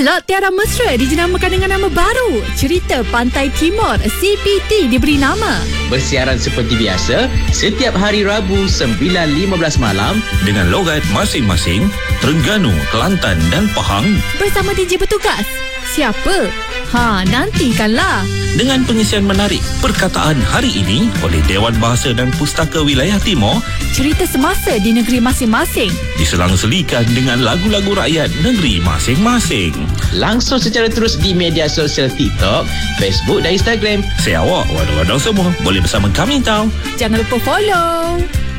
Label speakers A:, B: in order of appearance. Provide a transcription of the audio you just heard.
A: Slot Tiara Mesra dijenamakan dengan nama baru. Cerita Pantai Timur CPT diberi nama.
B: Bersiaran seperti biasa setiap hari Rabu 9.15 malam
C: dengan logat masing-masing Terengganu, Kelantan dan Pahang
A: bersama DJ bertugas. Siapa? Nantikanlah.
C: Dengan pengisian menarik perkataan hari ini oleh Dewan Bahasa dan Pustaka Wilayah Timur,
A: cerita semasa di negeri masing-masing
C: diselang-selikan dengan lagu-lagu rakyat negeri masing-masing.
B: Langsung secara terus di media sosial TikTok, Facebook dan Instagram.
C: Saya awak, waduh-waduh semua boleh bersama kami tau.
A: Jangan lupa follow.